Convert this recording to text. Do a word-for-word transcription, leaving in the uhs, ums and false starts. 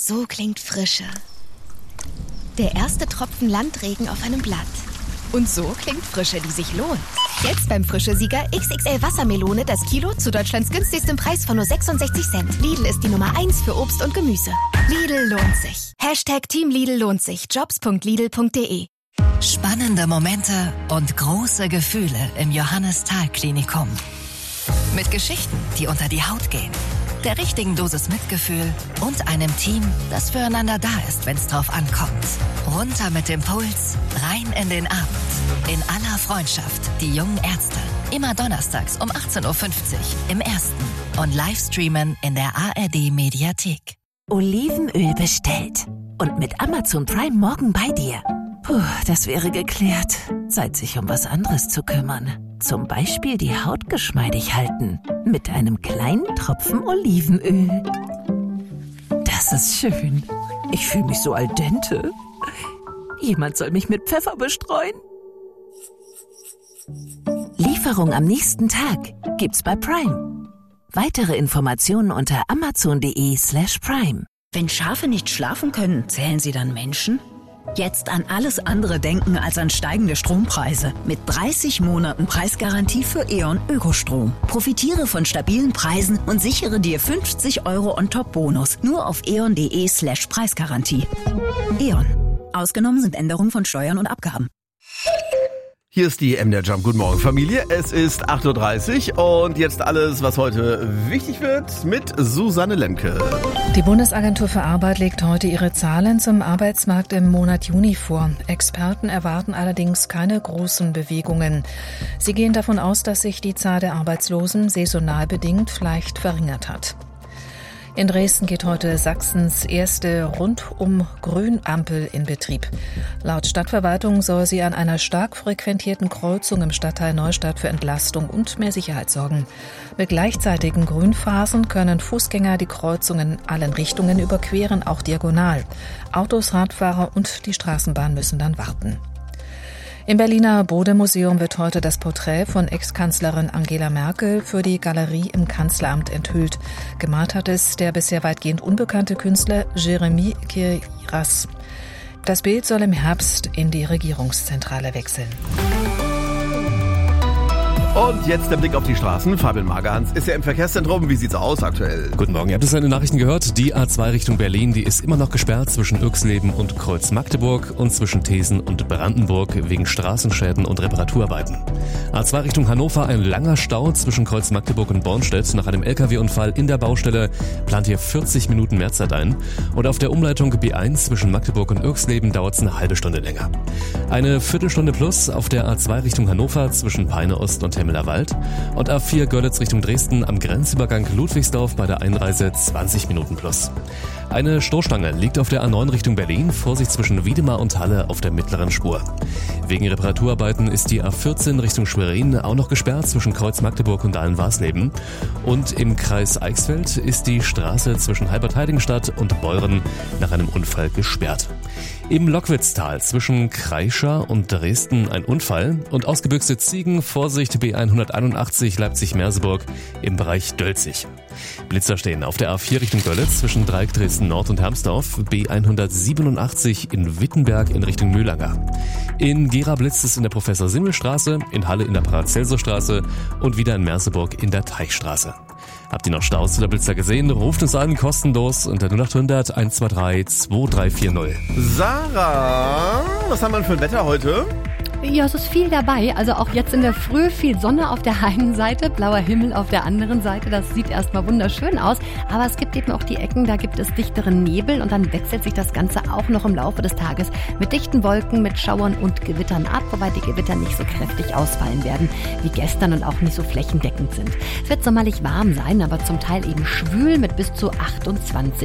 So klingt Frische. Der erste Tropfen Landregen auf einem Blatt. Und so klingt Frische, die sich lohnt. Jetzt beim Frische-Sieger X X L Wassermelone das Kilo zu Deutschlands günstigstem Preis von nur sechsundsechzig Cent. Lidl ist die Nummer eins für Obst und Gemüse. Lidl lohnt sich. Hashtag Team Lidl lohnt sich. jobs punkt lidl punkt de. Spannende Momente und große Gefühle im Johannes-Thal-Klinikum. Mit Geschichten, die unter die Haut gehen. Der richtigen Dosis Mitgefühl und einem Team, das füreinander da ist, wenn es drauf ankommt. Runter mit dem Puls, rein in den Abend. In aller Freundschaft, die jungen Ärzte. Immer donnerstags um achtzehn Uhr fünfzig im Ersten und Livestreamen in der A R D-Mediathek. Olivenöl bestellt und mit Amazon Prime morgen bei dir. Puh, das wäre geklärt. Zeit, sich um was anderes zu kümmern. Zum Beispiel die Haut geschmeidig halten. Mit einem kleinen Tropfen Olivenöl. Das ist schön. Ich fühle mich so al dente. Jemand soll mich mit Pfeffer bestreuen. Lieferung am nächsten Tag gibt's bei Prime. Weitere Informationen unter amazon.de slash prime. Wenn Schafe nicht schlafen können, zählen sie dann Menschen? Jetzt an alles andere denken als an steigende Strompreise. Mit dreißig Monaten Preisgarantie für E.ON Ökostrom. Profitiere von stabilen Preisen und sichere dir fünfzig Euro on-top-Bonus. Nur auf eon.de slash Preisgarantie. E.ON. Ausgenommen sind Änderungen von Steuern und Abgaben. Hier ist die M D R Jump. Guten Morgen, Familie. Es ist acht Uhr dreißig und jetzt alles, was heute wichtig wird, mit Susanne Lemke. Die Bundesagentur für Arbeit legt heute ihre Zahlen zum Arbeitsmarkt im Monat Juni vor. Experten erwarten allerdings keine großen Bewegungen. Sie gehen davon aus, dass sich die Zahl der Arbeitslosen saisonal bedingt leicht verringert hat. In Dresden geht heute Sachsens erste Rundum-Grün-Ampel in Betrieb. Laut Stadtverwaltung soll sie an einer stark frequentierten Kreuzung im Stadtteil Neustadt für Entlastung und mehr Sicherheit sorgen. Mit gleichzeitigen Grünphasen können Fußgänger die Kreuzung in allen Richtungen überqueren, auch diagonal. Autos, Radfahrer und die Straßenbahn müssen dann warten. Im Berliner Bode-Museum wird heute das Porträt von Ex-Kanzlerin Angela Merkel für die Galerie im Kanzleramt enthüllt. Gemalt hat es der bisher weitgehend unbekannte Künstler Jeremy Kiras. Das Bild soll im Herbst in die Regierungszentrale wechseln. Und jetzt der Blick auf die Straßen. Fabian Magerhans ist ja im Verkehrszentrum. Wie sieht's aus aktuell? Guten Morgen. Ihr habt es in den Nachrichten gehört. Die A zwei Richtung Berlin, die ist immer noch gesperrt zwischen Irxleben und Kreuz-Magdeburg und zwischen Thesen und Brandenburg wegen Straßenschäden und Reparaturarbeiten. A zwei Richtung Hannover, ein langer Stau zwischen Kreuz-Magdeburg und Bornstedt. Nach einem L K W-Unfall in der Baustelle plant hier vierzig Minuten Mehrzeit ein. Und auf der Umleitung B eins zwischen Magdeburg und Irxleben dauert es eine halbe Stunde länger. Eine Viertelstunde plus auf der A zwei Richtung Hannover zwischen Peine Ost und Wald und A vier Görlitz Richtung Dresden am Grenzübergang Ludwigsdorf bei der Einreise zwanzig Minuten plus. Eine Stoßstange liegt auf der A neun Richtung Berlin, Vorsicht zwischen Wiedemar und Halle auf der mittleren Spur. Wegen Reparaturarbeiten ist die A vierzehn Richtung Schwerin auch noch gesperrt zwischen Kreuz-Magdeburg und Dahlen-Warsleben. Und im Kreis Eichsfeld ist die Straße zwischen Halbert-Heiligenstadt und Beuren nach einem Unfall gesperrt. Im Lockwitztal zwischen Kreischer und Dresden ein Unfall und ausgebüxte Ziegen, Vorsicht B hunderteinundachtzig Leipzig-Merseburg im Bereich Dölzig. Blitzer stehen auf der A vier Richtung Görlitz zwischen Dreieck Dresden Nord und Hermsdorf, B hundertsiebenundachtzig in Wittenberg in Richtung Mühlanger. In Gera blitzt es in der Professor-Simmel-Straße, in Halle in der Paracelsus-Straße und wieder in Merseburg in der Teichstraße. Habt ihr noch Staus oder Blitzer gesehen? Ruft uns an, kostenlos unter null acht hundert eins zwei drei zwei drei vier null. Sarah, was haben wir denn für ein Wetter heute? Ja, es ist viel dabei. Also auch jetzt in der Früh viel Sonne auf der einen Seite, blauer Himmel auf der anderen Seite. Das sieht erstmal wunderschön aus. Aber es gibt eben auch die Ecken, da gibt es dichteren Nebel und dann wechselt sich das Ganze auch noch im Laufe des Tages mit dichten Wolken, mit Schauern und Gewittern ab, wobei die Gewitter nicht so kräftig ausfallen werden wie gestern und auch nicht so flächendeckend sind. Es wird sommerlich warm sein, aber zum Teil eben schwül mit bis zu achtundzwanzig